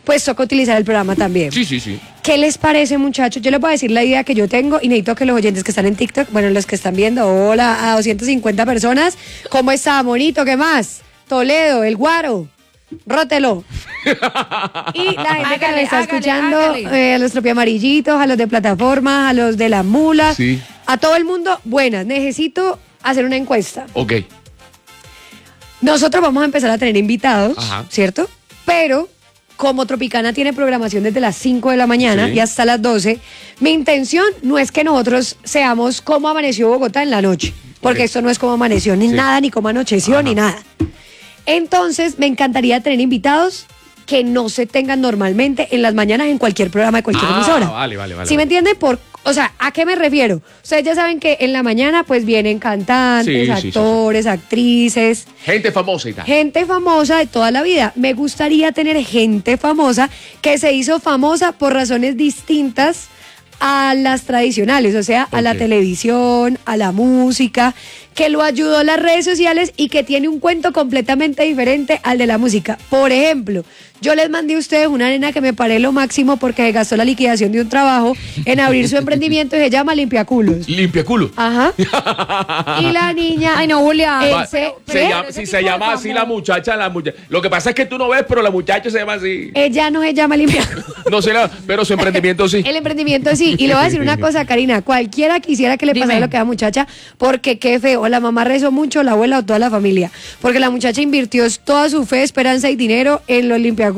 pues toca utilizar el programa también. Sí. ¿Qué les parece, muchachos? Yo les voy a decir la idea que yo tengo y necesito que los oyentes que están en TikTok, bueno, los que están viendo, hola, a 250 personas, ¿cómo está, bonito? ¿Qué más? Toledo, el Guaro, rótelo. Y la gente que nos está escuchando, a los tropiamarillitos, a los de plataforma, a los de las mulas, a todo el mundo, buenas, necesito hacer una encuesta. Ok. Nosotros vamos a empezar a tener invitados, Ajá. ¿cierto? Pero como Tropicana tiene programación desde las 5 de la mañana y hasta las 12, mi intención no es que nosotros seamos como amaneció Bogotá en la noche, porque esto no es como amaneció ni nada, ni como anocheció, ni nada. Entonces, me encantaría tener invitados que no se tengan normalmente en las mañanas en cualquier programa de cualquier emisora. Vale. ¿Sí me entienden? O sea, ¿a qué me refiero? Ustedes ya saben que en la mañana pues vienen cantantes, actores, actrices. Gente famosa y tal. Gente famosa de toda la vida. Me gustaría tener gente famosa que se hizo famosa por razones distintas a las tradicionales, o sea, a la televisión, a la música, que lo ayudó a las redes sociales y que tiene un cuento completamente diferente al de la música. Por ejemplo, yo les mandé a ustedes una nena que me paré lo máximo porque gastó la liquidación de un trabajo en abrir su emprendimiento y se llama Limpiaculos. Limpiaculos. Ajá. Y la niña... Ay, no, Julia. Si se llama así la muchacha. Lo que pasa es que tú no ves, pero la muchacha se llama así. Ella no se llama Limpiaculos. No sé, pero su emprendimiento sí. El emprendimiento sí. Y le voy a decir una cosa, Karina. Cualquiera quisiera que le pasara lo que a la muchacha, porque qué feo. La mamá rezó mucho, la abuela o toda la familia. Porque la muchacha invirtió toda su fe, esperanza y dinero en los limpiaculos.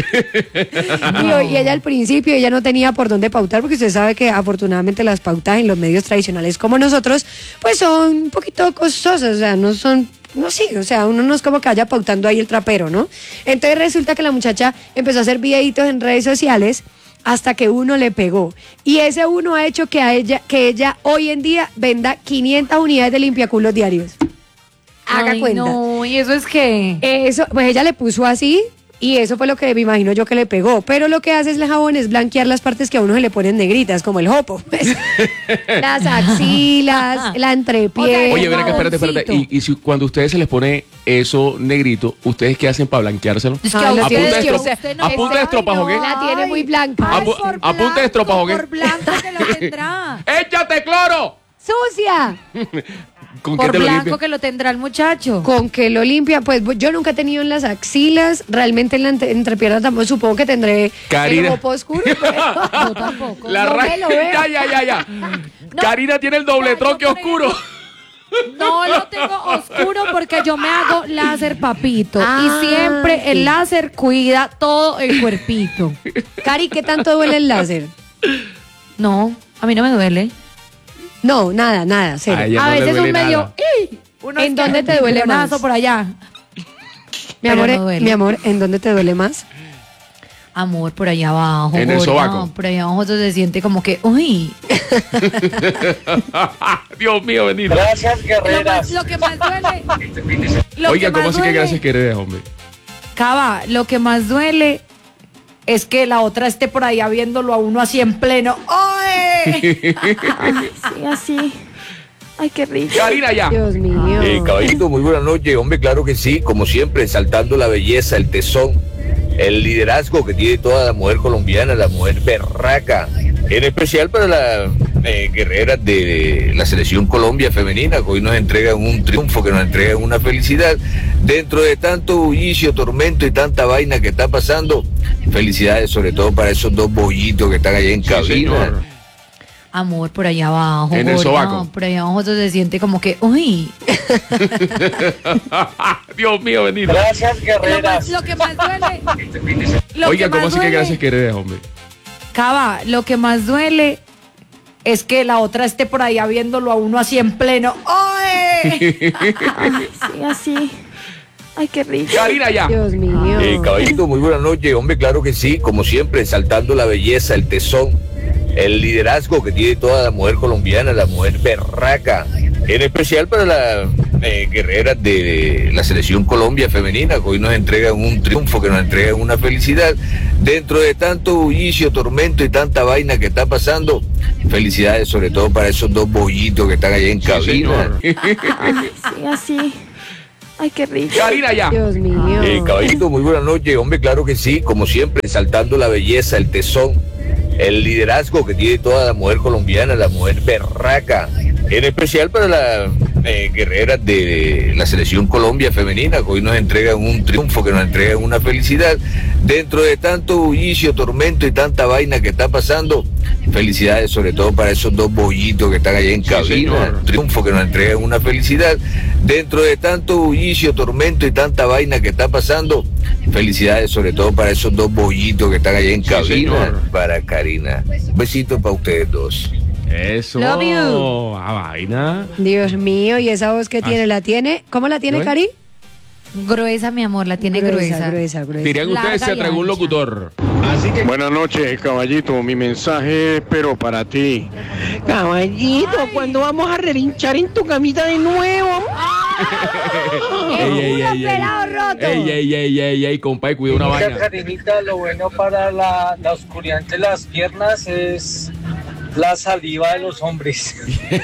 Y ella al principio, ella no tenía por dónde pautar, porque usted sabe que afortunadamente las pautas en los medios tradicionales como nosotros, pues son un poquito costosas, o sea, no son... No, sí, o sea, uno no es como que vaya pautando ahí el trapero, ¿no? Entonces resulta que la muchacha empezó a hacer videitos en redes sociales hasta que uno le pegó. Y ese uno ha hecho que ella hoy en día venda 500 unidades de limpiaculos diarios. Haga cuenta. No, ¿y eso es qué? Eso, pues ella le puso así. Y eso fue lo que me imagino yo que le pegó. Pero lo que hace el jabón es blanquear las partes que a uno se le ponen negritas, como el jopo. Pues. Las axilas, la entrepié. Oye, ven acá, espérate. Y si cuando a ustedes se les pone eso negrito, ¿ustedes qué hacen para blanqueárselo? Es que ¿A punta de estropajo qué? La tiene muy blanca. ¿A punta de estropajo qué? Por blanco que lo tendrá. ¡Échate cloro! ¡Sucia! ¿Con qué por te lo blanco limpias? que lo tendrá el muchacho. Con que lo limpia, pues yo nunca he tenido en las axilas, realmente en la entrepierna tampoco, supongo que tendré Karina. el jopo oscuro, pero Yo tampoco. La no me lo veo. Ya. Karina tiene el doble troque oscuro. No lo tengo oscuro porque yo me hago láser, papito. Y siempre el láser cuida todo el cuerpito. Cari, ¿qué tanto duele el láser? No, a mí no me duele. No, nada, cero. A ella A no le veces duele un medio... nada. ¿En dónde te duele más? por allá. Mi amor, Pero no duele. mi amor, ¿en dónde te duele más? Amor, por allá abajo. En el gorda. sobaco. Por allá abajo se siente como que... Uy. Dios mío, bendito. Gracias, guerreras. Lo que más duele... Oiga, ¿cómo así que gracias queridas, hombre? Cava, lo que más duele es que la otra esté por allá viéndolo a uno así en pleno. ¡Ay! Sí, así. Ay, qué rico. Karina, ya. Dios mío. Caballito, muy buenas noches. Hombre, claro que sí, como siempre, exaltando la belleza, el tesón, el liderazgo que tiene toda la mujer colombiana, la mujer berraca, en especial para las guerreras de la selección Colombia femenina, que hoy nos entregan un triunfo, que nos entregan una felicidad. Dentro de tanto bullicio, tormento y tanta vaina que está pasando, felicidades sobre todo para esos dos bollitos que están allá en cabina. Señor. Amor, por allá abajo. En el gorda. sobaco. Por allá abajo se siente como que... Uy. Dios mío, bendito. Gracias, guerreras. Lo que más duele... Oiga, ¿cómo así que gracias queridas, hombre? Cava, lo que más duele es que la otra esté por allá viéndolo a uno así en pleno. ¡Ay! Sí, así. Ay, qué rico. Karina, ya. Dios mío. Caballito, muy buenas noches. Hombre, claro que sí, como siempre, exaltando la belleza, el tesón, el liderazgo que tiene toda la mujer colombiana, la mujer berraca, en especial para las guerreras de la selección Colombia femenina, que hoy nos entregan un triunfo, que nos entregan una felicidad. Dentro de tanto bullicio, tormento y tanta vaina que está pasando, felicidades sobre todo para esos dos bollitos que están allá en cabina. Señor. Sí, así. Ay, qué rico. Karina, ya. Dios mío. Caballito, muy buenas noches. Hombre, claro que sí, como siempre, exaltando la belleza, el tesón, el liderazgo que tiene toda la mujer colombiana, la mujer berraca, en especial para las guerreras de la selección Colombia femenina, que hoy nos entregan un triunfo, que nos entregan una felicidad. Dentro de tanto bullicio, tormento y tanta vaina que está pasando, felicidades sobre todo para esos dos bollitos que están allá en cabina. Señor. Triunfo que nos entregan una felicidad. Dentro de tanto bullicio, tormento y tanta vaina que está pasando, felicidades sobre todo para esos dos bollitos que están allá en cabina. Señor. Para Karina. Un besito para ustedes dos. Eso. Love you. Vaina. Dios mío, y esa voz que tiene, ¿la tiene? ¿Cómo la tiene, ¿No es? Cari? Gruesa, mi amor, la tiene gruesa. Gruesa. Dirían ustedes, Larga se y tragó un ancha. locutor. Buenas noches, caballito. Mi mensaje es pero para ti. Caballito, ¿cuándo vamos a relinchar en tu camita de nuevo? Ey, compadre, cuida una vaina. Karinita, lo bueno para la oscuridad de las piernas es la saliva de los hombres.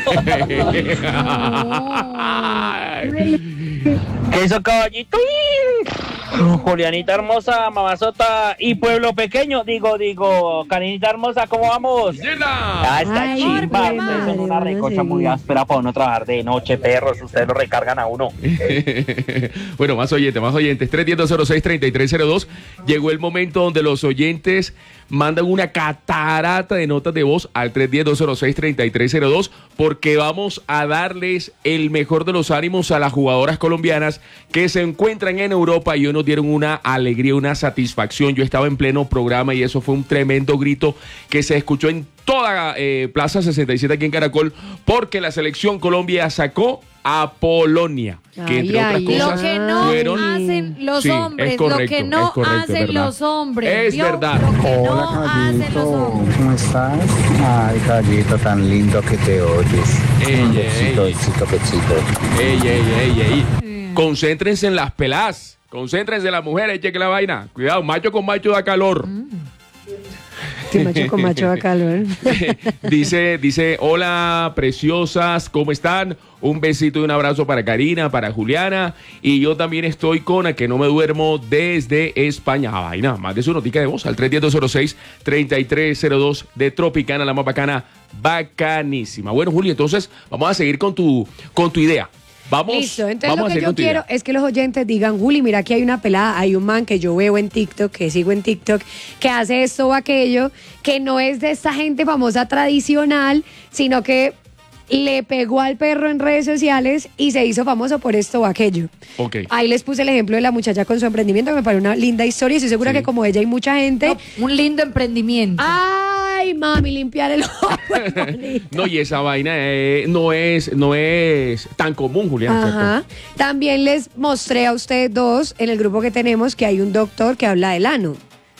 ¿Qué hizo, caballito? Julianita hermosa, mamazota y pueblo pequeño. Digo, Karinita hermosa, ¿cómo vamos? ¡Llena! Está Ay, chimba. qué Ustedes son una madre, recocha vamos a muy seguir. áspera para uno trabajar de noche, perros. Ustedes lo recargan a uno. Bueno, más oyentes. 310-206-3302. Llegó el momento donde los oyentes mandan una catarata de notas de voz al 310-206-3302 porque vamos a darles el mejor de los ánimos a las jugadoras colombianas que se encuentran en Europa y hoy nos dieron una alegría, una satisfacción. Yo estaba en pleno programa y eso fue un tremendo grito que se escuchó en toda Plaza 67 aquí en Caracol porque la selección Colombia sacó a Polonia, que entre otras cosas Lo que no fueron... hacen los Sí, hombres, es correcto, lo que no es correcto, hacen es verdad. los hombres. Es ¿vio? verdad. Lo que Hola, no hacen los caballito, hombres. ¿cómo estás? Ay, caballito, tan lindo que te oyes. Besito. Ey. Concéntrense en las peladas, concéntrense en las mujeres, cheque la vaina. Cuidado, macho con macho da calor. Sí, macho con macho da calor. Dice, hola preciosas, ¿cómo están? Un besito y un abrazo para Karina, para Juliana. Y yo también estoy con A Que No Me Duermo desde España. Vaina, más de su notica de voz al 310-206-3302 de Tropicana, la más bacana, bacanísima. Bueno, Juli, entonces vamos a seguir con tu idea. Listo, entonces vamos lo a que seguir yo con tu quiero idea. es que los oyentes digan, Juli, mira, aquí hay una pelada, hay un man que yo veo en TikTok, que sigo en TikTok, que hace esto o aquello, que no es de esta gente famosa tradicional, sino que le pegó al perro en redes sociales y se hizo famoso por esto o aquello. Ok. Ahí les puse el ejemplo de la muchacha con su emprendimiento, que me parece una linda historia, y estoy segura Sí. que como ella hay mucha gente. No, un lindo emprendimiento. Ay, mami, limpiar el ojo. es bonito. No, y esa vaina no es tan común, Julián. Ajá. También les mostré a ustedes dos en el grupo que tenemos que hay un doctor que habla del ano.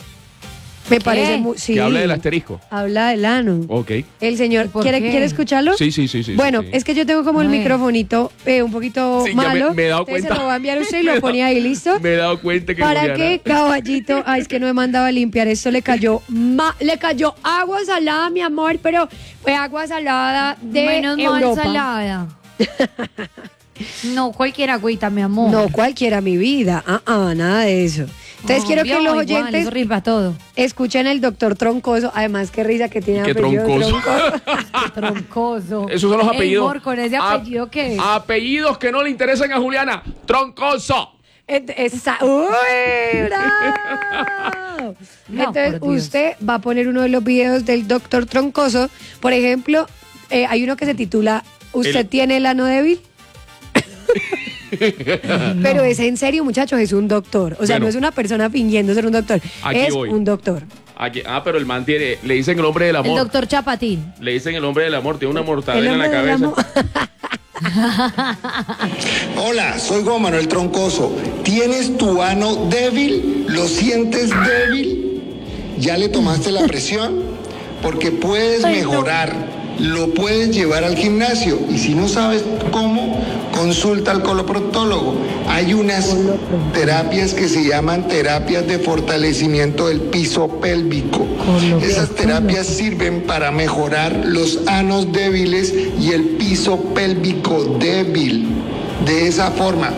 Me parece muy. Sí, Que habla del asterisco. habla del ano. Ok. El señor, ¿Y por ¿quiere qué? escucharlo? Sí. Bueno, sí. es que yo tengo como el A ver. microfonito un poquito Sí, ya malo. me he dado Entonces cuenta. se lo va a enviar usted y lo pone ahí, ¿listo? Me he dado cuenta que ¿Para Juliana- qué, caballito? Ay, es que no me mandaba a limpiar. Esto le cayó agua salada, mi amor, pero fue agua salada de Menos mal Europa. salada. No, cualquier agüita, mi amor. No cualquiera, mi vida. Nada de eso. Entonces quiero que Obvio, los igual, oyentes eso ripa todo. escuchen el doctor Troncoso. Además, qué risa que tiene Qué apellido troncoso. Troncoso. Troncoso. Esos son los Ey, apellidos. amor, con ese apellido que Apellidos que no le interesan a Juliana. Troncoso. ¡Uy, bravo! No, Entonces, por Dios. usted va a poner uno de los videos del doctor Troncoso. Por ejemplo, hay uno que se titula ¿Usted tiene el ano débil? Pero es en serio, muchachos, es un doctor. O sea, Bueno. no es una persona fingiendo ser un doctor. Aquí es voy. un doctor. Aquí, pero el man tiene, le dicen el hombre del el amor. doctor Chapatín. Le dicen el hombre del amor, tiene una El mortadela en la hombre del cabeza. amor. Hola, soy Juan Manuel Troncoso. ¿Tienes tu ano débil? ¿Lo sientes débil? ¿Ya le tomaste la presión? Porque puedes mejorar, lo puedes llevar al gimnasio y si no sabes cómo, consulta al coloproctólogo. Hay unas terapias que se llaman terapias de fortalecimiento del piso pélvico. Esas terapias sirven para mejorar los anos débiles y el piso pélvico débil. De esa forma,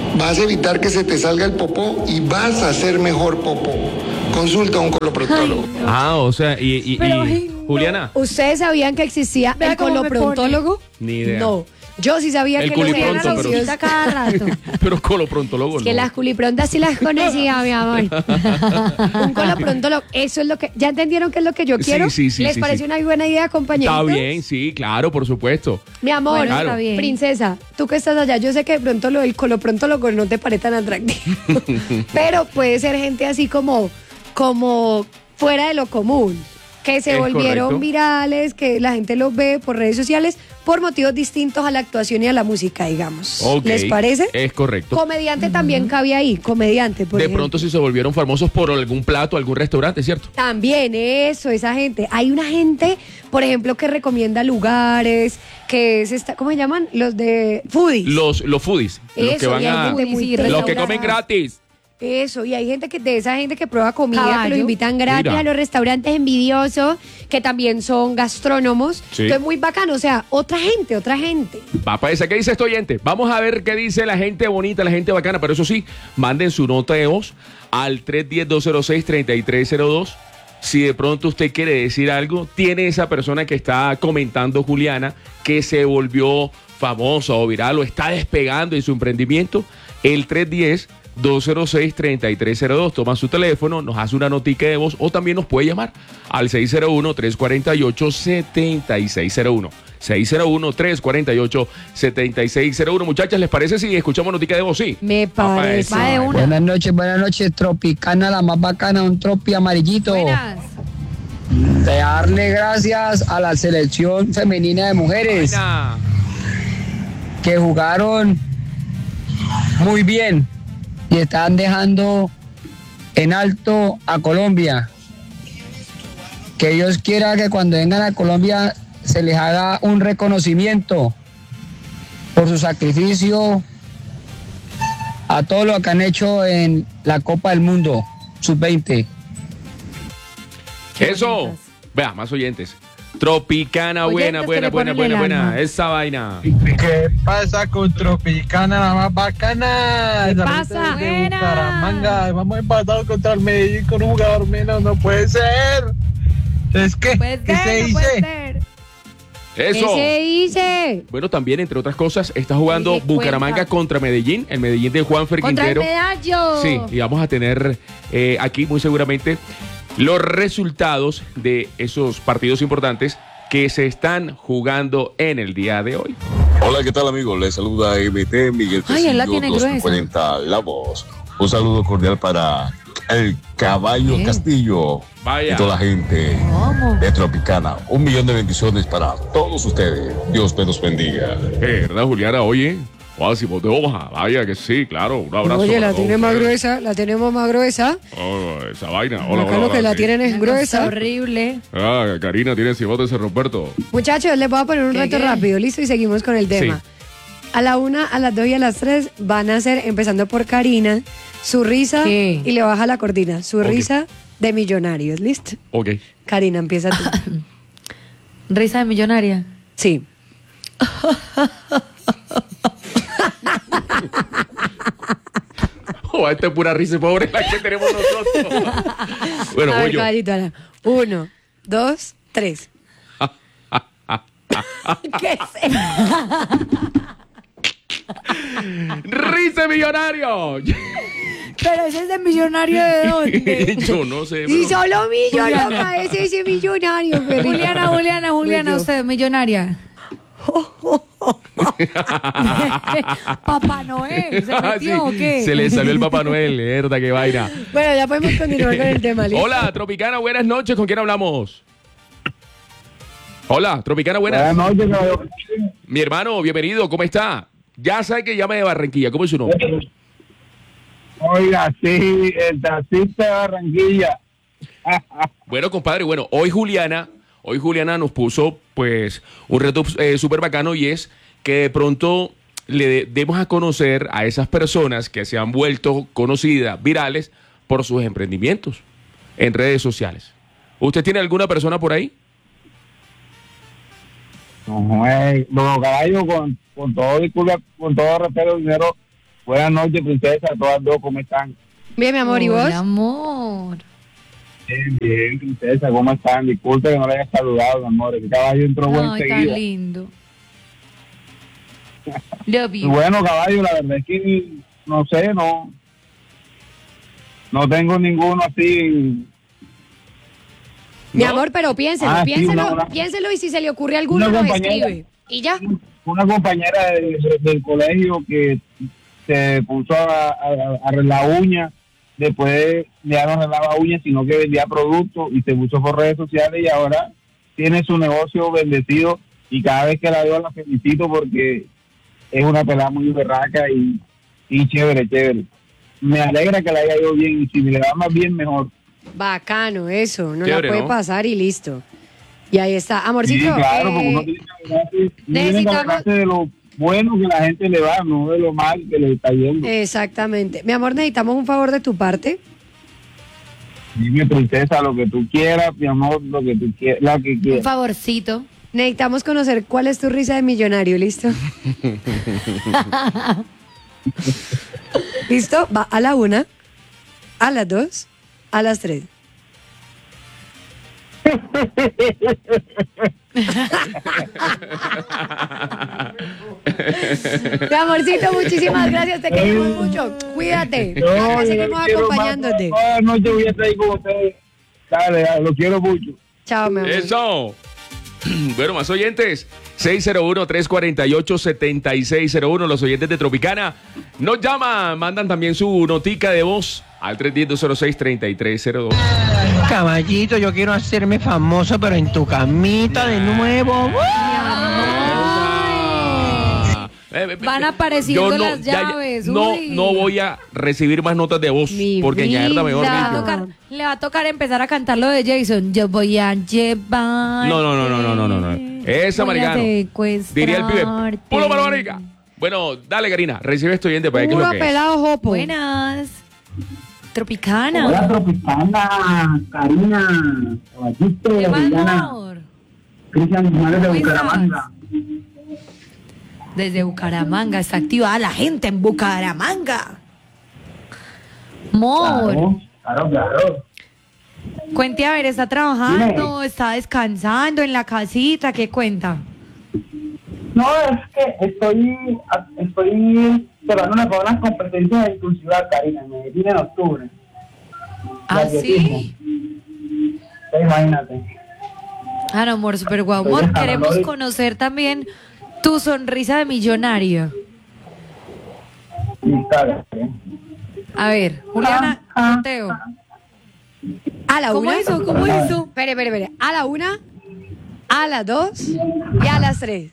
vas a evitar que se te salga el popó y vas a hacer mejor popó. Consulta a un coloproctólogo. O sea, Juliana. ¿Ustedes sabían que existía el coloprontólogo? Ni idea. No. Yo sí sabía el que lo veían culipronto, anuncios cada rato. Pero coloprontólogo Que no. las culiprontas sí las conocía, mi amor. Un coloprontólogo, eso es lo que... ¿Ya entendieron qué es lo que yo quiero? Sí, ¿Les parece una buena idea, compañeritos? Está bien, sí, claro, por supuesto. Mi amor, Bueno, está bien. Princesa, tú que estás allá, yo sé que de pronto lo del coloprontólogo no te parece tan atractivo. Pero puede ser gente así como fuera de lo común. Que se volvieron virales, que la gente los ve por redes sociales por motivos distintos a la actuación y a la música, digamos. ¿Les parece? Es correcto. Comediante también cabe ahí, comediante, por ejemplo. Pronto si se volvieron famosos por algún plato, algún restaurante, ¿cierto? También eso, esa gente. Hay una gente, por ejemplo, que recomienda lugares, que es ¿cómo se llaman? Los de foodies. Los foodies. Los que van a... Los que comen gratis. Eso, y hay gente de esa gente que prueba comida, Caballo. que los invitan gratis a los restaurantes envidiosos, que también son gastrónomos. Sí. Entonces, muy bacano, o sea, otra gente. Papá, ¿qué dice este oyente? Vamos a ver qué dice la gente bonita, la gente bacana, pero eso sí, manden su nota de voz al 310-206-3302. Si de pronto usted quiere decir algo, tiene esa persona que está comentando, Juliana, que se volvió famosa o viral o está despegando en su emprendimiento, el 310-206-3302. Toma su teléfono, nos hace una notica de voz o también nos puede llamar al 601-348-7601. 601-348-7601. Muchachas, ¿les parece si escuchamos notica de voz? Sí. Me parece. Va de una. Buenas noches, Tropicana, la más bacana, un tropi amarillito. Buenas. De darle gracias a la selección femenina de mujeres que jugaron muy bien y están dejando en alto a Colombia. Que Dios quiera que cuando vengan a Colombia se les haga un reconocimiento por su sacrificio a todo lo que han hecho en la Copa del Mundo Sub-20. Eso. Vea, más oyentes. Tropicana, buena. Esa vaina. ¿Qué pasa con Tropicana, la más bacana? ¿Qué pasa? De Bucaramanga. Vamos empatados contra el Medellín con un jugador menos. No puede ser. Es que, ¿qué se dice? Eso. ¿Qué se dice? Bueno, también, entre otras cosas, está jugando Oye, Bucaramanga cuenta. contra Medellín, el Medellín de Juanfer Contra el Quintero. Medallo. Sí, y vamos a tener aquí muy seguramente los resultados de esos partidos importantes que se están jugando en el día de hoy. Hola, ¿qué tal, amigos? Les saluda MT Miguel Ay, él la Tecillo, tiene 240 La Voz. Un saludo cordial para el Caballo Bien. Castillo Vaya. y toda la gente de Tropicana. 1.000.000 de bendiciones para todos ustedes. Dios me los bendiga. ¿Verdad, Juliana? Oye, Guásimo de hoja. Vaya que sí, claro. Un abrazo. Oye, la para tiene todos más ustedes. gruesa, la tenemos más gruesa. Oh, esa vaina. Hola, Acá lo que la tienen es gruesa. Horrible. Ah, Karina tiene cibote ese Roberto. Muchachos, les voy a poner un ¿Qué, reto qué? rápido, listo, y seguimos con el tema. Sí. A la 1, a las 2 y a las 3 van a hacer, empezando por Karina, su risa ¿Qué? y le baja la cortina. Su Ok. risa de millonarios, ¿listo? Ok. Karina, empieza tú. Risa de millonaria. Sí. Oh, esta es pura risa pobre la que tenemos nosotros. Bueno, A voy ver, yo. caballito, Ana. 1, 2, 3. ¿Qué es eso? ¡Risa millonario! Pero ese es de millonario de dónde. Yo no sé. Si bro. solo millonario, ese millonario, perrito. Juliana, Yo. usted, millonaria. Papá Noel, ¿se Ah, metió sí, o qué? se le salió el Papá Noel, verdad, qué vaina. Bueno, ya podemos continuar con el tema, ¿listo? Hola, Tropicana, buenas noches. ¿Con quién hablamos? Hola, Tropicana, buenas. noches, Mi hermano, bienvenido, ¿cómo está? Ya sabe que llame de Barranquilla, ¿cómo es su nombre? Oiga, sí, el taxista de Barranquilla. Bueno, compadre, bueno, hoy Juliana nos puso pues un reto súper bacano y es que de pronto le demos a conocer a esas personas que se han vuelto conocidas, virales, por sus emprendimientos en redes sociales. ¿Usted tiene alguna persona por ahí? No, bueno, caballo, con todo disculpa, con todo respeto, dinero, Buenas noches, princesa, todas dos, ¿cómo están? Bien, mi amor, ¿y vos? Amor. Bien, princesa, ¿cómo están? Disculpe que no le haya saludado, mi amor, el caballo entró buen Ay, tan seguida. lindo. Love Y you. bueno, caballo, la verdad es que, no sé, no tengo ninguno así. Mi ¿No? amor, pero piénselo, Sí, piénselo, piénselo y si se le ocurre alguno Una nos compañera. escribe. Y ya. Una compañera del colegio que se puso a arreglar uñas, después ya no arreglaba uñas, sino que vendía productos y se puso por redes sociales y ahora tiene su negocio bendecido y cada vez que la veo la felicito porque es una pelada muy berraca y chévere. Me alegra que la haya ido bien y si me le va más bien, mejor. Bacano, eso. No Chévere, la puede ¿no? pasar y listo. Y ahí está. Amorcito, Sí, claro, porque uno tiene que alegrarse de lo bueno que la gente le va, no de lo mal que le está yendo. exactamente. Mi amor, necesitamos un favor de tu parte. Dime, princesa, lo que tú quieras, mi amor, lo que tú quieras, lo que Un quieras. favorcito. Necesitamos conocer cuál es tu risa de millonario, ¿listo? ¿Listo? Va a la 1, a las 2, a las 3. Mi amorcito, muchísimas gracias, te queremos mucho. Cuídate. Acá seguimos acompañándote. Toda noche voy a estar ahí con ustedes. Dale, lo quiero mucho. Chao, mi amor. Eso. Bueno, más oyentes. 601-348-7601. Los oyentes de Tropicana nos llaman, mandan también su notica de voz al 310-206-3302. Caballito, yo quiero hacerme famoso, pero en tu camita de nuevo. Van apareciendo Yo no, las llaves. no uy. voy a recibir más notas de voz Mi porque ñarda mejor Le va, a dicho. tocar, le va a tocar empezar a cantar lo de Jason. Yo voy a llevar. No. Esa maricano. Diría el pibe. ¡Puro marica! Bueno, dale, Karina. Recibe esto oyente para ver qué es lo Puro que es. pelado jopo. Buenas. Tropicana. Tropicana, Karina, Caballito, ¿Qué más, amor? Cristian Jiménez de ¿Cómo estás? Bucaramanga. Desde Bucaramanga. Está activada la gente en Bucaramanga. Amor. Claro. Cuente a ver, ¿está trabajando? ¿Está descansando en la casita? ¿Qué cuenta? No, es que estoy preparándome para unas competencias en tu ciudad, Karina, en Medellín en octubre. ¿Ah, De sí? atletismo. Imagínate. Ah, no, amor, súper guau. Estoy Amor, descansando queremos hoy. conocer también tu sonrisa de millonario. Sí, claro. A ver, Juliana, Mateo. A la 1. ¿Cómo hizo? ¿Cómo hizo? Espere. A la 1, a las 2 y a las 3.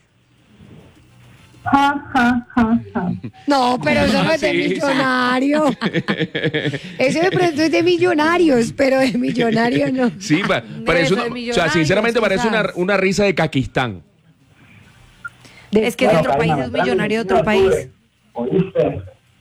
No, pero eso no es de Sí, sí. millonario. Eso de pronto es de millonarios, pero de millonario no. Sí, parece ser una, o sea, millonarios, sinceramente parece quizás. una risa de Kakistán. Es que es de otro país, es millonario de otro país. ¿Oíste?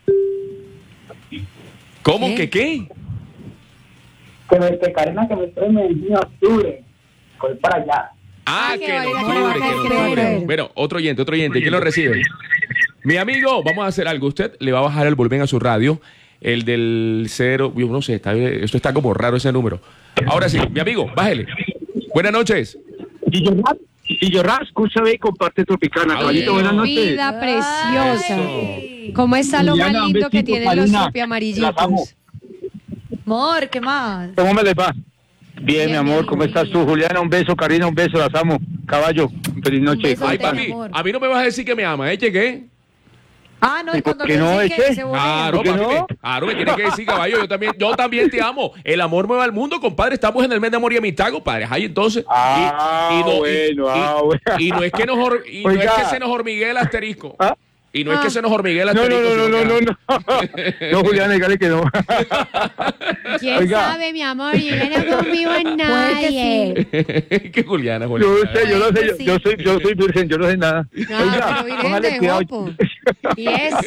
¿Cómo? ¿Qué? ¿Qué? Que Karina, que me estoy en Medellín en octubre. Voy para allá. Ah, que que en vaya, octubre, que que en vaya, octubre. que vaya. Bueno, otro oyente. ¿Quién lo recibe? Mi amigo, vamos a hacer algo. Usted le va a bajar el volumen a su radio. El del 0, yo no sé, esto está como raro ese número. Ahora sí, mi amigo, bájele. Buenas noches. Y yo escúchame y comparte Tropicana. Caballito, buenas noches. Vida preciosa. Ay. ¿Cómo está lo más Juliana, un lindo que besito, tienen los Karina. topi Las amo. amarillitos? Amor, ¿qué más? ¿Cómo me les va? Bien, mi amor, ¿cómo estás tú? Juliana, un beso, Karina, un beso, las amo. Caballo, feliz noche. beso. Ay, Ay, papi, amor. a mí no me vas a decir que me ama, ¿eh? ¿Qué? Ah, no, y ¿Y por cuando qué le no, dicen que ese? se volea. Claro, ¿Por qué papi, no? claro, me tienes que decir, caballo, yo también te amo. El amor mueve al mundo, compadre. Estamos en el mes de amor y amistad, compadre. Ay, entonces. Bueno. Y no es que no es que Oiga. se nos hormiguee el asterisco. ¿Ah? Y no es que se nos hormiguee el No, asterisco. sino que- No, Juliana, dígale que no. ¿Quién Oiga. sabe, mi amor? Yo no confío en nadie. que Juliana. Yo lo sé, Sí. yo soy virgen, yo no sé nada. No, pero virgen póngale de cuidado. guapo. Y eso.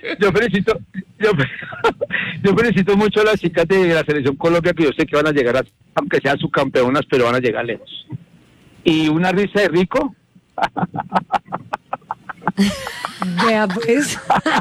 Yo felicito mucho a las chicas de la selección Colombia, que yo sé que van a llegar, aunque sean subcampeonas, pero van a llegar lejos. Y una risa de rico. Vea, pues.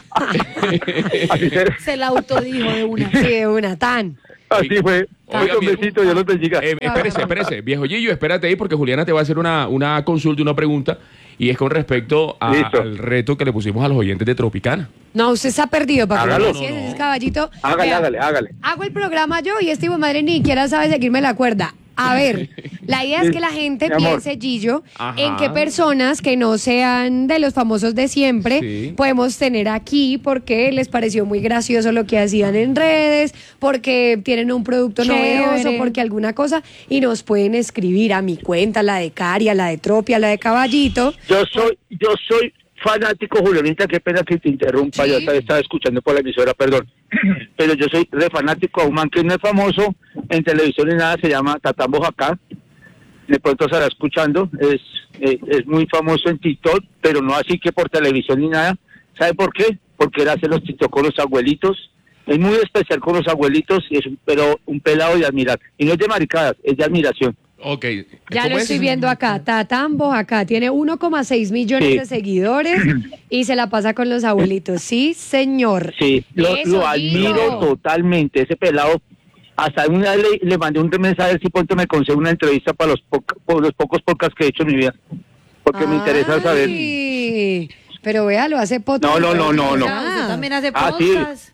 Se la autodijo de una. Sí, de una, tan. Así fue. Oiga, Un besito, Dios los bendiga. Espérese, viejo Gillo, espérate ahí porque Juliana te va a hacer una consulta, una pregunta, y es con respecto al reto que le pusimos a los oyentes de Tropicana. No, usted está perdido, papá. Hágalo. Si ese es caballito. Hágale, Vea, hágale. Hago el programa yo y este hijo de madre ni siquiera sabe seguirme la cuerda. A ver, la idea es que la gente Mi amor. piense, Gillo, Ajá. en qué personas que no sean de los famosos de siempre Sí. podemos tener aquí porque les pareció muy gracioso lo que hacían en redes, porque tienen un producto Chévere. novedoso, porque alguna cosa, y nos pueden escribir a mi cuenta, la de Cari, a la de Tropi, a la de Caballito. Yo soy fanático, Julianita, qué pena que te interrumpa, Sí. yo estaba escuchando por la emisora, perdón. Pero yo soy re fanático a un man que no es famoso en televisión ni nada, se llama Tatán Bojacá. De pronto estará escuchando, es muy famoso en TikTok, pero no así que por televisión ni nada. ¿Sabe por qué? Porque él hace los TikTok con los abuelitos. Es muy especial con los abuelitos, y es un pelado de admirar. Y no es de maricadas, es de admiración. Ok. Ya ¿Cómo lo es? estoy viendo acá. Tatán Bojacá tiene 1,6 millones Sí. de seguidores y se la pasa con los abuelitos. Sí, señor. Sí, lo Eso, admiro Gillo. totalmente. Ese pelado, hasta una vez le mandé un mensaje a ver si pronto me consigue una entrevista para los pocos podcasts que he hecho en mi vida. Porque me interesa saber. Ay, pero vea, lo hace No. Usted también hace Ah, sí. podcast.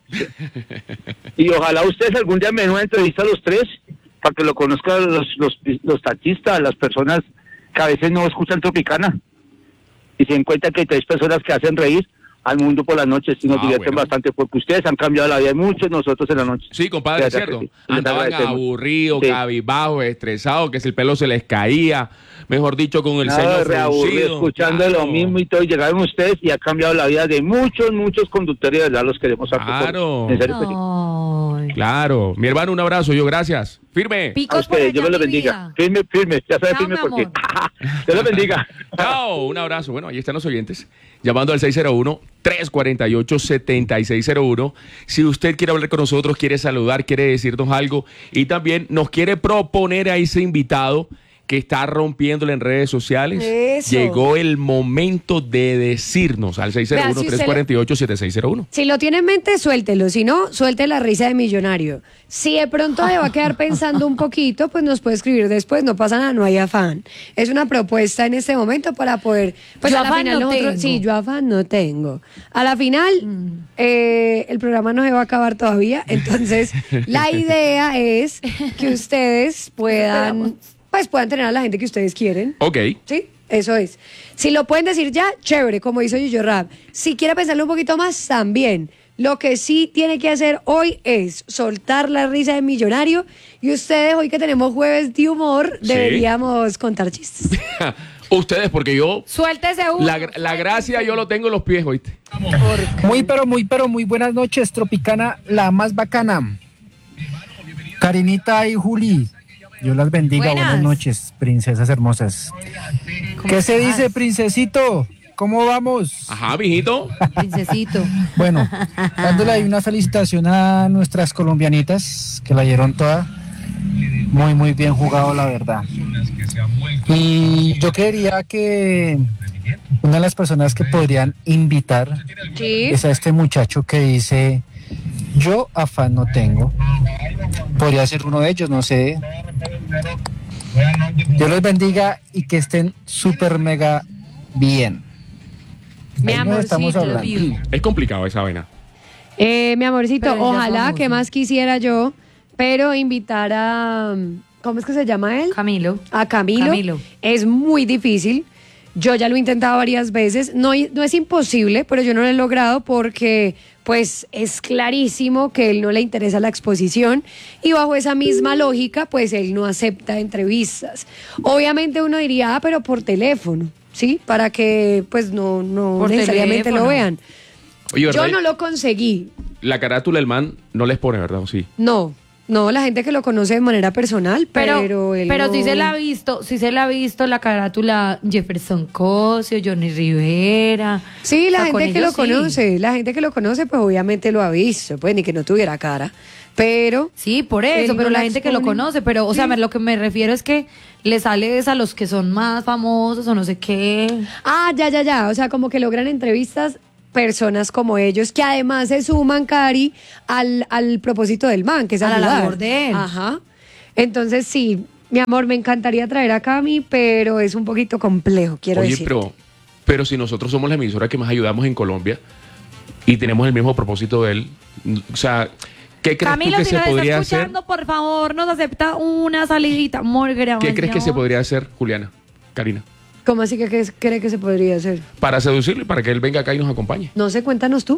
Y ojalá ustedes algún día me den una entrevista a los tres para que lo conozcan los taxistas, las personas que a veces no escuchan Tropicana. Y se den cuenta que hay tres personas que hacen reír al mundo por las noches y nos divierten bueno. bastante, porque ustedes han cambiado la vida de muchos, nosotros en la noche. Sí, compadre, De es verdad cierto. que sí. Les Andaban agradecemos. aburridos, Sí. cabizbajos, estresados, que si el pelo se les caía, mejor dicho, con el Nada de ceño reaburrido, fruncido. escuchando Claro. lo mismo y todo, y llegaron ustedes y ha cambiado la vida de muchos conductores, y de verdad los queremos a Claro. En serio que sí. Ay. Claro. Mi hermano, un abrazo, yo gracias. Firme. A Picos por ustedes, Dios me allá, los mi bendiga. vida. Firme, ya sabe Chao, firme mi porque. amor. Dios los bendiga. Chao, un abrazo. Bueno, ahí están los oyentes. Llamando al 601-348-7601. Si usted quiere hablar con nosotros, quiere saludar, quiere decirnos algo y también nos quiere proponer a ese invitado que está rompiéndole en redes sociales, Eso. llegó el momento de decirnos al Vea, si usted 601-348-7601. Si lo tiene en mente, suéltelo. Si no, suelte la risa de millonario. Si de pronto se va a quedar pensando un poquito, pues nos puede escribir después. No pasa nada, no hay afán. Es una propuesta en este momento para poder. Pues Yo a la afán final no nosotros- tengo. Sí, yo afán no tengo. A la final, el programa no se va a acabar todavía. Entonces, la idea es que ustedes puedan tener a la gente que ustedes quieren. Ok. Sí, eso es. Si lo pueden decir ya, chévere, como hizo Gillo Rap. Si quiere pensarlo un poquito más, también. Lo que sí tiene que hacer hoy es soltar la risa de millonario. Y ustedes, hoy que tenemos jueves de humor, Sí. deberíamos contar chistes. Ustedes, porque yo, Suéltese uno. la gracia yo lo tengo en los pies, ¿oíste? Muy buenas noches, Tropicana, la más bacana. Karinita y Juli, Dios las bendiga, buenas noches, princesas hermosas. ¿Qué se dice, princesito? ¿Cómo vamos? Ajá, mijito. Princesito. Bueno, dándole ahí una felicitación a nuestras colombianitas, que la dieron toda. Muy bien jugado, la verdad. Y yo quería que una de las personas que podrían invitar Sí. es a este muchacho que dice, yo afán no tengo. Podría ser uno de ellos, no sé. Dios los bendiga y que estén súper mega bien. Mi Ahí nos amorcito, estamos hablando. Es complicado esa vaina. Mi amorcito, Pero ya ojalá, famoso. que más quisiera yo, pero invitar a... ¿Cómo es que se llama él? Camilo. A Camilo. Es muy difícil. Yo ya lo he intentado varias veces. No es imposible, pero yo no lo he logrado porque pues es clarísimo que él no le interesa la exposición y bajo esa misma lógica pues él no acepta entrevistas. Obviamente uno diría, pero por teléfono, ¿sí? Para que pues no Por necesariamente teléfono. lo vean. Oye, ¿verdad? Yo no lo conseguí. La carátula del man no les pone, ¿verdad? ¿O sí? No, la gente que lo conoce de manera personal, pero él no... sí se la ha visto la carátula Jefferson Cosio, Johnny Rivera. Sí, O la sea, con gente que ellos lo sí. conoce, pues obviamente lo ha visto, pues ni que no tuviera cara. pero... Sí, por eso, pero la gente que lo conoce, pero, o sea, lo que me refiero es que le sale es a los que son más famosos o no sé qué. Ah, ya, o sea, como que logran entrevistas personas como ellos, que además se suman, Cari, al propósito del man, que es a la ayudar. labor de él. Ajá. Entonces, sí, mi amor, me encantaría traer a Cami, pero es un poquito complejo, quiero decir. Oye, pero si nosotros somos la emisora que más ayudamos en Colombia y tenemos el mismo propósito de él, o sea, ¿qué crees Camilo, tú que si se nos podría está hacer? escuchando, por favor, nos acepta una salidita. ¿Qué crees que se podría hacer, Juliana, Karina? ¿Cómo así que qué cree que se podría hacer? Para seducirlo y para que él venga acá y nos acompañe. No sé, cuéntanos tú.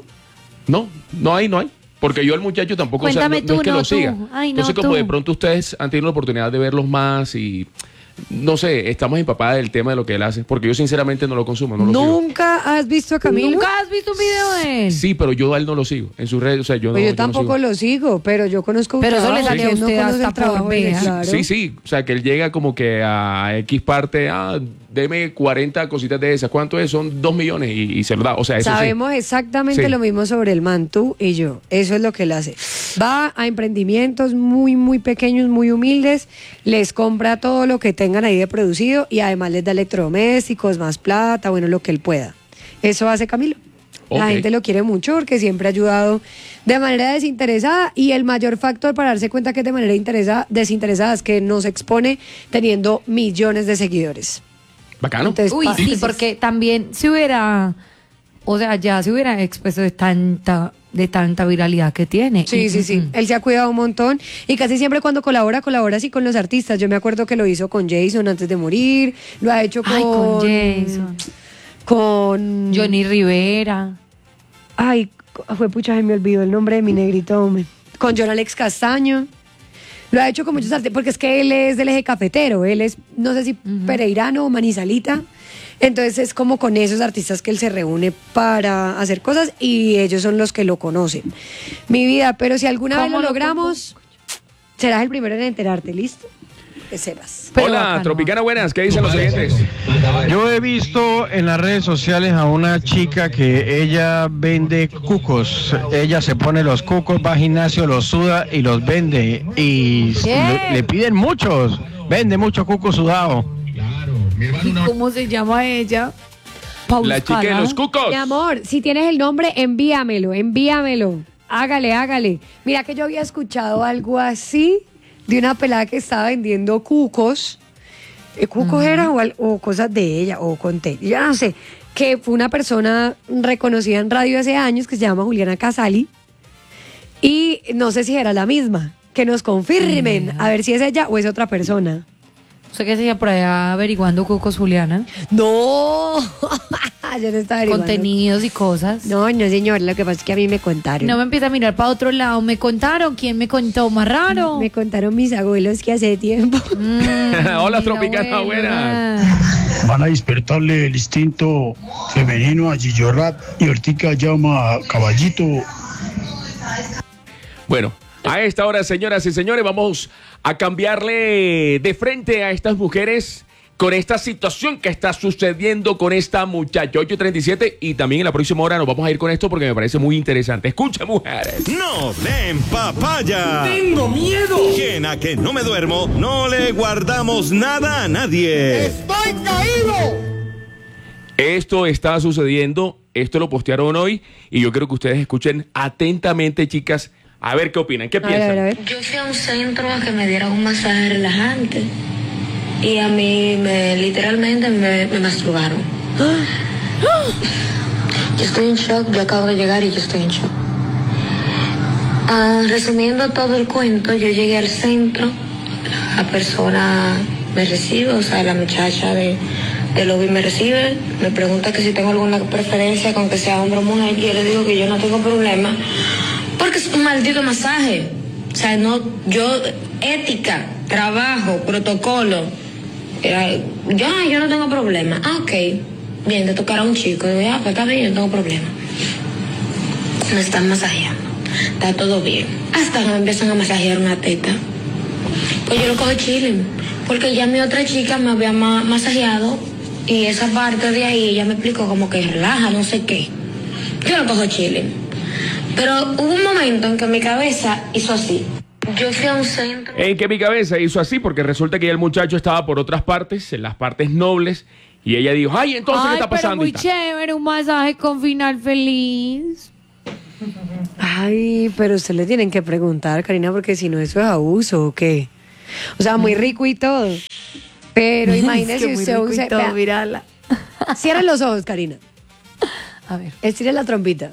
No hay. Porque yo al muchacho tampoco, o sea, no es que lo siga. Ay, Entonces, como de pronto ustedes han tenido la oportunidad de verlos más y, no sé, estamos empapadas del tema de lo que él hace. Porque yo sinceramente no lo consumo, no lo sigo. ¿Nunca has visto a Camilo? ¿Nunca has visto un video de él? Sí, pero yo a él no lo sigo. En sus redes, o sea, yo Pues no yo tampoco lo sigo, pero yo conozco un Pero eso trabajo, le sale a ¿quién usted conoce hasta el trabajo por de él? ver. Claro. Sí. O sea, que él llega como que a X parte, deme 40 cositas de esas. ¿Cuánto es? Son 2 millones y se lo da. O sea, eso Sabemos exactamente Sí. lo mismo sobre el man, tú y yo. Eso es lo que él hace. Va a emprendimientos muy, muy pequeños, muy humildes, les compra todo lo que tengan ahí de producido y además les da electrodomésticos, más plata, bueno, lo que él pueda. Eso hace Camilo. La Ok. gente lo quiere mucho porque siempre ha ayudado de manera desinteresada y el mayor factor para darse cuenta que es de manera desinteresada es que no se expone teniendo millones de seguidores. Bacano. Entonces, Uy, sí, pases. porque también se hubiera, o sea, ya se hubiera expuesto de tanta viralidad que tiene. Sí. Él se ha cuidado un montón y casi siempre cuando colabora así con los artistas. Yo me acuerdo que lo hizo con Jason antes de morir, lo ha hecho con... Ay, con Jason. Con... Johnny Rivera. Ay, fue pucha, se me olvidó el nombre de mi negrito, hombre. Con John Alex Castaño. Lo ha hecho con muchos artistas, porque es que él es del eje cafetero, él es, no sé si pereirano o manizalita. Entonces es como con esos artistas que él se reúne para hacer cosas y ellos son los que lo conocen. Mi vida, pero si alguna vez lo logramos, serás el primero en enterarte, ¿listo? Que sepas. Hola, Tropicana, buenas. ¿Qué dicen los oyentes? Yo he visto en las redes sociales a una chica que ella vende cucos. Ella se pone los cucos, va al gimnasio, los suda y los vende. Y le piden muchos. Vende muchos cucos sudados. ¿Y cómo se llama ella? La chica de los cucos. Mi amor, si tienes el nombre, envíamelo. Hágale. Mira que yo había escuchado algo así de una pelada que estaba vendiendo cucos. ¿Cucos era o cosas de ella? O conté. Yo no sé. Que fue una persona reconocida en radio hace años que se llama Juliana Casali. Y no sé si era la misma. Que nos confirmen a ver si es ella o es otra persona. ¿Usted qué sería por allá averiguando cucos, Juliana? No, yo no estaba averiguando. Contenidos y cosas. No, señor, lo que pasa es que a mí me contaron. No me empieza a mirar para otro lado. ¿Me contaron? ¿Quién me contó? Más raro. Me contaron mis abuelos que hace tiempo. Hola, Tropicana, buenas. Van a despertarle el instinto femenino a Gillo Rap y Ortica llama a Caballito. Bueno, a esta hora, señoras y señores, vamos a cambiarle de frente a estas mujeres con esta situación que está sucediendo con esta muchacha. 8:37 y también en la próxima hora nos vamos a ir con esto porque me parece muy interesante. Escucha, mujeres. ¡No den papaya! ¡Tengo miedo! ¿Quién a que no me duermo? No le guardamos nada a nadie. ¡Estoy caído! Esto está sucediendo, esto lo postearon hoy y yo quiero que ustedes escuchen atentamente, chicas, a ver qué opinan, qué piensan. A ver. Yo fui a un centro a que me dieran un masaje relajante y a mí literalmente me masturbaron. Yo estoy en shock, yo acabo de llegar y yo estoy en shock. Resumiendo todo el cuento, yo llegué al centro, la persona me recibe, o sea, la muchacha del lobby me recibe, me pregunta que si tengo alguna preferencia con que sea hombre o mujer, y yo le digo que yo no tengo problema, porque es un maldito masaje. O sea, ética, trabajo, protocolo. Yo no tengo problema. Ok, bien, te tocará un chico. Digo, pues está bien, yo no tengo problema. Me están masajeando, está todo bien. Hasta que me empiezan a masajear una teta. Pues yo lo cojo chilling, porque ya mi otra chica me había masajeado y esa parte de ahí ella me explicó como que relaja, no sé qué. Yo lo cojo chilling. Pero hubo un momento en que mi cabeza hizo así. Yo fui a un centro. En que mi cabeza hizo así, porque resulta que el muchacho estaba por otras partes, en las partes nobles, y ella dijo, ay, entonces, ¿qué está pasando? Pero muy chévere, un masaje con final feliz. Ay, pero usted le tienen que preguntar, Karina, porque si no, eso es abuso, ¿o qué? O sea, muy rico y todo. Pero imagínese es que usted muy rico y todo, mírala. Cierra los ojos, Karina. A ver. Estire la trompita.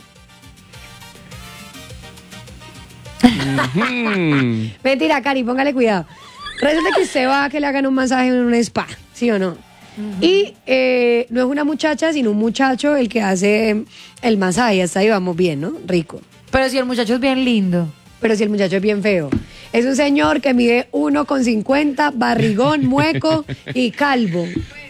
Mentira, Cari, póngale cuidado. Resulta que usted va a que le hagan un masaje en un spa, ¿sí o no? Y no es una muchacha, sino un muchacho el que hace el masaje. Hasta ahí vamos bien, ¿no? Rico. Pero si el muchacho es bien lindo. Pero si el muchacho es bien feo. Es un señor que mide 1,50, barrigón, mueco y calvo.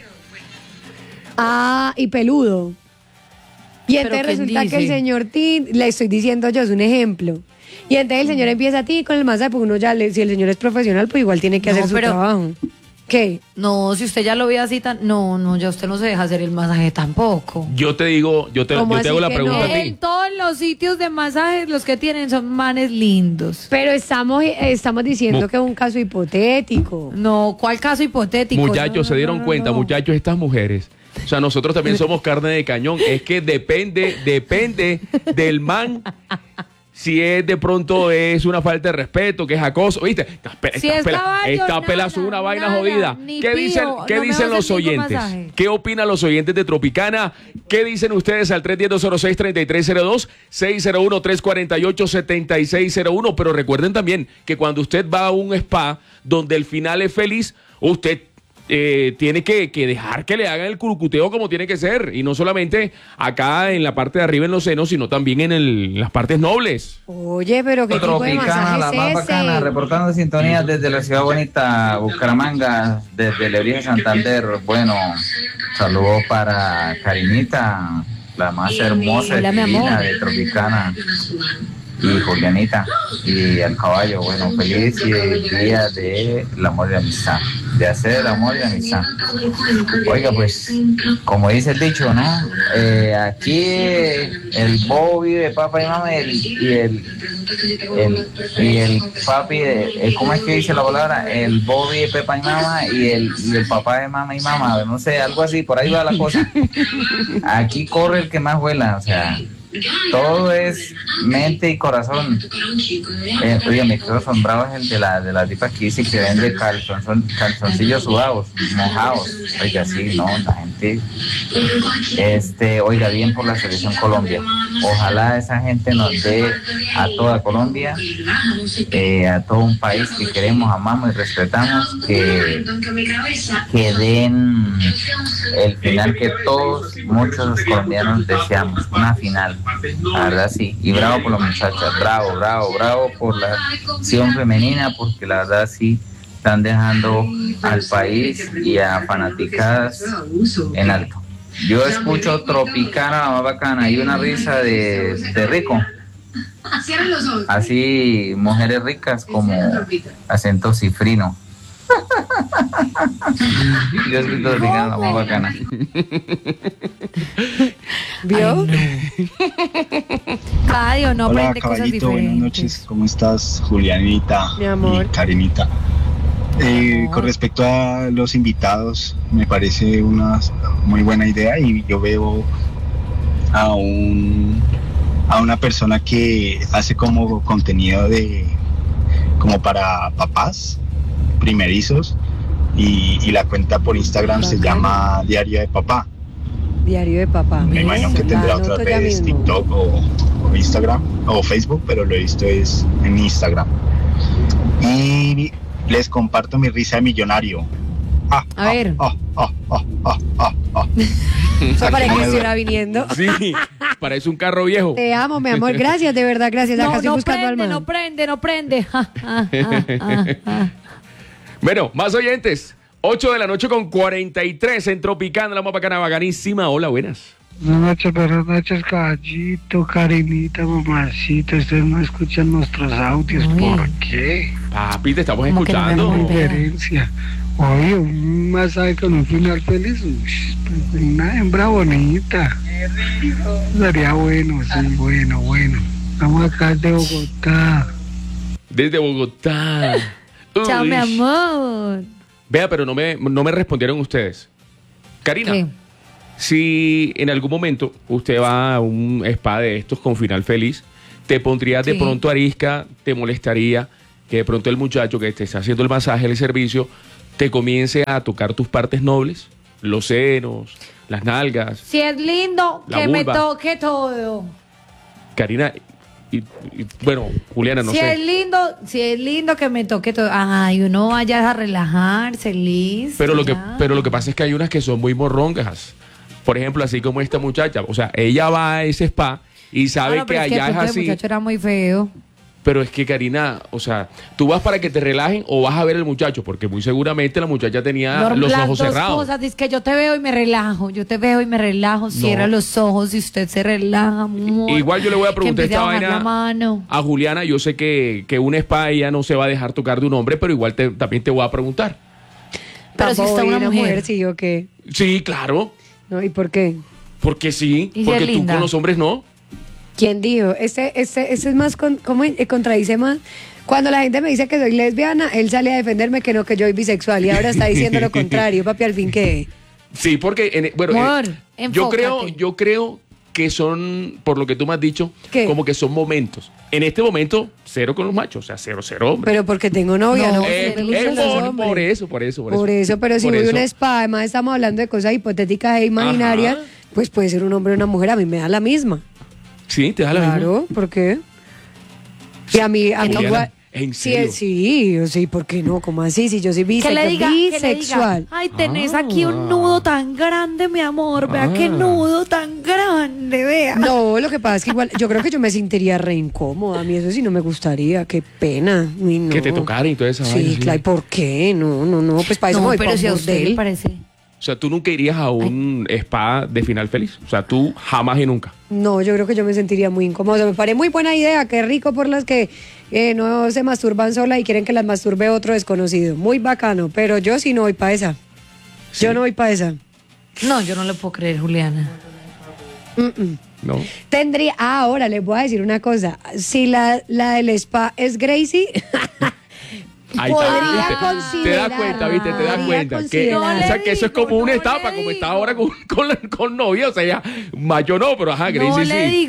Y peludo. Y entonces resulta que el señor le estoy diciendo yo, es un ejemplo. Y entonces el señor empieza a ti con el masaje, porque uno ya, si el señor es profesional, pues igual tiene que hacer su trabajo. ¿Qué? No, si usted ya lo ve así no, ya usted no se deja hacer el masaje tampoco. Yo te digo, yo te hago la pregunta a ti. En todos los sitios de masajes los que tienen son manes lindos. Pero estamos diciendo que es un caso hipotético. No, ¿cuál caso hipotético? Muchachos, se dieron cuenta, muchachos, estas mujeres. O sea, nosotros también somos carne de cañón. Es que depende del man. Si es de pronto es una falta de respeto, que es acoso, ¿viste? Esta pela es una vaina jodida. ¿Qué dicen los oyentes? ¿Qué opinan los oyentes de Tropicana? ¿Qué dicen ustedes al 310-206-3302, 601-348-7601? Pero recuerden también que cuando usted va a un spa donde el final es feliz, usted tiene que dejar que le hagan el curucuteo como tiene que ser, y no solamente acá en la parte de arriba en los senos, sino también en las partes nobles. Oye, pero qué tipo de masaje la más bacana, reportando sintonía desde la ciudad bonita Bucaramanga, desde Lebrija, Santander. Bueno, saludos para Karinita, la más hermosa y divina de Tropicana, y Julianita y al caballo. Bueno, feliz día del amor y la amistad, de hacer el amor y la amistad. Oiga, pues, como dice el dicho, ¿no? Aquí el Bobby de papá y mamá y el papi de, ¿cómo es que dice la palabra? El Bobby de papá y mamá y el papá de mamá y mamá, no sé, algo así, por ahí va la cosa. Aquí corre el que más vuela, o sea, todo es mente y corazón. Oye, mi quedo asombrado es el de la tipa que dice que vende calzoncillos sudados, mojados. Oiga, sí, no, la gente, oiga, bien por la selección Colombia. Ojalá esa gente nos dé a toda Colombia, a todo un país que queremos, amamos y respetamos, que den el final que todos, muchos colombianos deseamos, una final. La verdad sí, y bravo por las muchachas, bravo por la acción femenina, porque la verdad sí están dejando al país y a fanaticadas en alto. Yo escucho Tropicana, la más bacana, y una risa de rico. Así, mujeres ricas como acento cifrino. Yo escucho Tropicana, la más bacana. ¿Vio? Cada día no aprende cosas Caballito, diferentes. buenas noches, ¿cómo estás, Julianita? Mi amor. Y Karinita. Con respecto a los invitados, me parece una muy buena idea, y yo veo a una persona que hace como contenido como para papás primerizos, y la cuenta por Instagram se llama Diario de Papá. Diario de papá. Me imagino que tendrá otras redes, TikTok o Instagram o Facebook, pero lo he visto es en Instagram. Y les comparto mi risa de millonario. A ver. Eso parece que estuviera viniendo. Sí, parece un carro viejo. Te amo, mi amor. Gracias, de verdad, gracias. Acá estoy buscando al man. No prende. Bueno, más oyentes. 8 de la noche con 43 en Tropicana, la más bacana, bacanísima. Hola, buenas. Buenas noches, caballito, Karinita, mamacita. Ustedes no escuchan nuestros audios. ¿Por qué? Papi, te estamos escuchando. Diferencia. Oye, un masaje con un final feliz. Una hembra bonita. Sería bueno, sí, bueno. Estamos acá de Bogotá. Desde Bogotá. Chao, Uy. mi amor. Vea, pero no me respondieron ustedes. Karina, ¿Qué? si en algún momento usted va a un spa de estos con final feliz, ¿te pondrías de Sí. pronto arisca? ¿Te molestaría que de pronto el muchacho que te está haciendo el masaje, el servicio, te comience a tocar tus partes nobles? Los senos, las nalgas. Si es lindo, La que me vulva. toque todo. Karina, bueno, Juliana, no si sé. es lindo, que me toque todo. Ay, uno vaya a relajarse, listo. Pero lo ya. pero lo que pasa es que hay unas que son muy morrongas. Por ejemplo, así como esta muchacha. O sea, ella va a ese spa y sabe Bueno, que pero allá de es pronto el así. muchacho era muy feo. Pero es que, Karina, o sea, ¿tú vas para que te relajen o vas a ver al muchacho? Porque muy seguramente la muchacha tenía los Las ojos dos cerrados. cosas, dice que yo te veo y me relajo, yo te veo y me relajo, cierra los ojos y usted se relaja, amor. Igual yo le voy a Que preguntar empiece esta a bajar vaina la mano. a Juliana. Yo sé que un spa ella no se va a dejar tocar de un hombre, pero igual también te voy a preguntar. Pero si Tampoco está vi una mujer. sí o qué. Sí, claro. No, ¿y por qué? Porque sí. Y si Porque es tú linda. con los hombres no. ¿Quién dijo? Ese es más, ¿cómo contradice más? Cuando la gente me dice que soy lesbiana, él sale a defenderme que no, que yo soy bisexual y ahora está diciendo lo contrario, papi, al fin que... Sí, porque Amor, yo enfócate. creo que son, por lo que tú me has dicho, ¿Qué? como que son momentos. En este momento, cero con los machos, o sea, cero hombre. Pero porque tengo novia, ¿no? Porque me gustan los hombres. por eso. Por eso, pero si Por voy a eso. un spa, además estamos hablando de cosas hipotéticas e imaginarias, pues puede ser un hombre o una mujer, a mí me da la misma. Sí, te da la misma. Claro, ¿por qué? Y a mí Juliana, igual... ¿en Sí, serio? sí, ¿por qué no? ¿Cómo así? Si yo soy Que le diga, bisexual. ay, tenés aquí un nudo tan grande, mi amor, vea qué nudo tan grande, vea. No, lo que pasa es que igual, yo creo que yo me sentiría re incómoda. A mí eso sí no me gustaría, qué pena. Uy, no. Que te tocaran y toda esa vaina, Sí, sí. claro, ¿y por qué? No, pues para eso me voy pero pa' si a un usted le bordel. parece. O sea, tú nunca irías a un spa de final feliz. O sea, tú jamás y nunca. No, yo creo que yo me sentiría muy incómoda. O sea, me parece muy buena idea, qué rico por las que no se masturban sola y quieren que las masturbe otro desconocido. Muy bacano, pero yo sí no voy para esa. Yo no voy para esa. No, yo no le puedo creer, Juliana. No. Tendría, ahora les voy a decir una cosa. Si la del spa es Gracie, Ahí podría está, considerar. te das cuenta, ¿viste? Te das Podría cuenta. Que, considerar. o sea, que eso es como una etapa, como está ahora con novia. O sea, ya, mayo no, pero ajá, Gracie sí.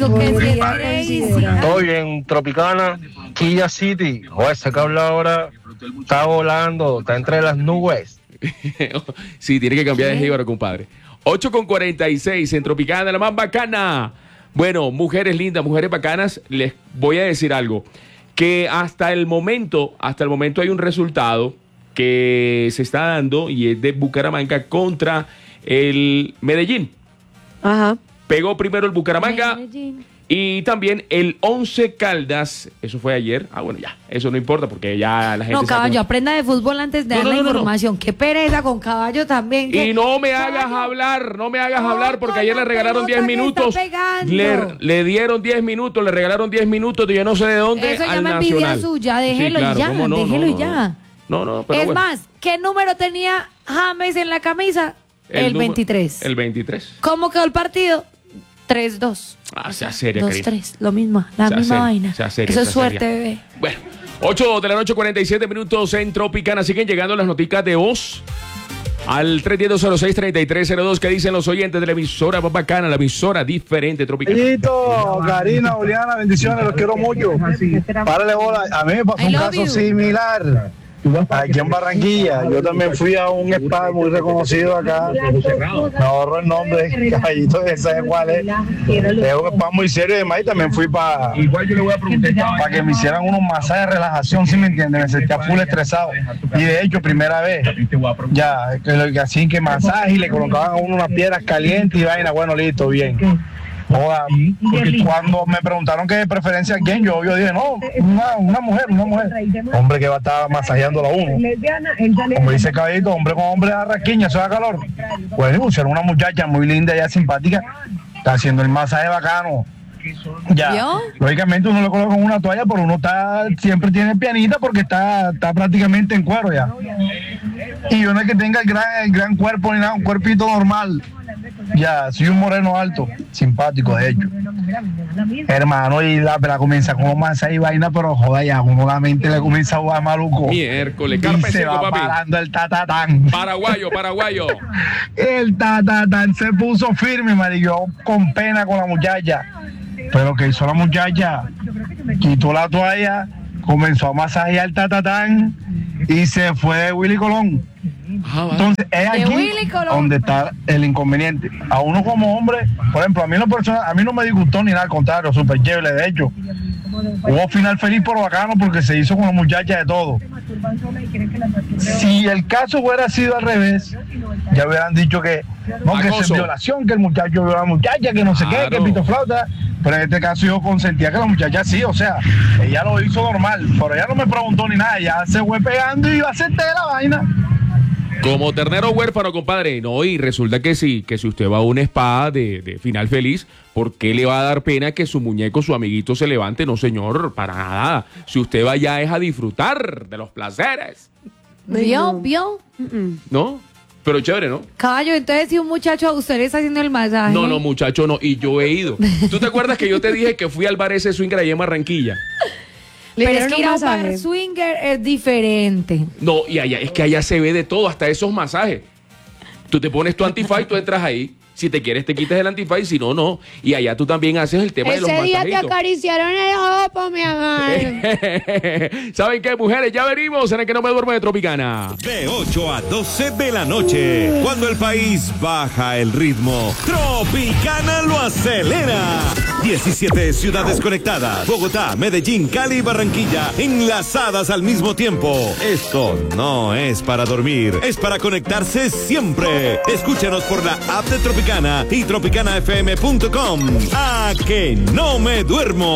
Todo bien, Tropicana, Kia City. O ese que habla ahora está volando, está entre las nubes. Sí, tiene que cambiar de jíbaro, compadre. 8:46 en Tropicana, la más bacana. Bueno, mujeres lindas, mujeres bacanas, les voy a decir algo. Que hasta el momento hay un resultado que se está dando y es de Bucaramanga contra el Medellín. Ajá. Pegó primero el Bucaramanga y también el Once Caldas. Eso fue ayer. Ah, bueno, ya. Eso no importa porque ya la gente... No, caballo, aprenda de fútbol antes de dar la información. Qué pereza con caballo también. Y no me hagas hablar, porque ayer le regalaron 10 minutos. Le dieron 10 minutos, le regalaron 10 minutos de yo no sé de dónde Eso al llama envidia Nacional. suya, déjelo Sí, claro, y ya, ¿cómo no? déjelo No, y no, ya. No, pero Es bueno. más, ¿qué número tenía James en la camisa? El número- 23. El 23. ¿Cómo quedó el partido? 3-2. Ah, sea seria, Karina. 2-3, lo mismo, la Sea misma seria, vaina. sea seria, Eso es sea suerte, seria. bebé. Bueno, 8 de la noche, 47 minutos en Tropicana. Siguen llegando las noticias de voz al 310-06-3302. ¿Qué dicen los oyentes de la emisora más bacana, la emisora diferente Tropicana? Listo, Karina, Juliana, bendiciones, los quiero mucho. Párale bola. A mí me pasó un caso similar aquí en Barranquilla. Yo también fui a un spa muy reconocido acá. Me ahorro el nombre, caballito, que sabe cuál es. Es un spa muy serio y demás. Y también fui para que me hicieran unos masajes de relajación, ¿sí me entiendes? Me sentía full estresado. Y de hecho, primera vez, ya, que así que masaje y le colocaban a uno unas piedras calientes y vaina. Bueno, listo, bien. Joda, porque cuando me preguntaron qué preferencia quién, yo dije, no, una mujer. Hombre que va a estar masajeándola a uno. Como dice Caballito, hombre con hombre a rasquiña, eso da calor. Pues pusieron una muchacha muy linda, ya simpática, está haciendo el masaje bacano. Ya, ¿Vio? lógicamente uno le coloca una toalla, pero uno siempre tiene pianita porque está prácticamente en cuero ya. Y yo no es que tenga el gran cuerpo ni nada, un cuerpito normal. Ya, soy un moreno alto, simpático de hecho. hermano, y la comienza con masa y vaina, pero joda, ya uno la mente le comienza a jugar maluco. Miércoles, y carpe se va papi. parando el tatatán. Paraguayo. El tatatán se puso firme, marico, con pena con la muchacha. Pero que hizo la muchacha, quitó la toalla, comenzó a masajear el tatatán y se fue de Willy Colón. Entonces es aquí donde está el inconveniente. A uno como hombre, por ejemplo, a mí no me disgustó ni nada, al contrario, súper chévere. De hecho, hubo final feliz por bacano porque se hizo con la muchacha de todo. Si el caso hubiera sido al revés, ya hubieran dicho que no, que es violación, que el muchacho violó a la muchacha, que no sé qué, que pito flauta. Pero en este caso yo consentía que la muchacha sí, o sea, ella lo hizo normal, pero ella no me preguntó ni nada, ella se fue pegando y iba a hacerte la vaina. Como ternero huérfano, compadre. No, y resulta que sí, que si usted va a una spa de final feliz, ¿por qué le va a dar pena que su muñeco, su amiguito se levante? No, señor, para nada. Si usted va allá es a disfrutar de los placeres. ¿Vio? ¿No? Pero chévere, ¿no? Caballo, entonces si un muchacho a usted le está haciendo el masaje. No, muchacho, no. Y yo he ido. ¿Tú te acuerdas que yo te dije que fui al bar ese swinger allá en Barranquilla? Pero es que ir a un bar swinger es diferente. No, y allá, es que allá se ve de todo, hasta esos masajes. Tú te pones tu antifaz y tú entras ahí. Si te quieres, te quitas el antifaz, y si no, no. Y allá tú también haces el tema de los masajitos. Ese día te acariciaron el ojo, mi amor. ¿Saben qué, mujeres? Ya venimos en el que no me duermo de Tropicana. De 8 a 12 de la noche, cuando el país baja el ritmo, Tropicana lo acelera. 17 ciudades conectadas: Bogotá, Medellín, Cali y Barranquilla, enlazadas al mismo tiempo. Esto no es para dormir, es para conectarse siempre. Escúchanos por la app de Tropicana y tropicanafm.com. ¡A que no me duermo!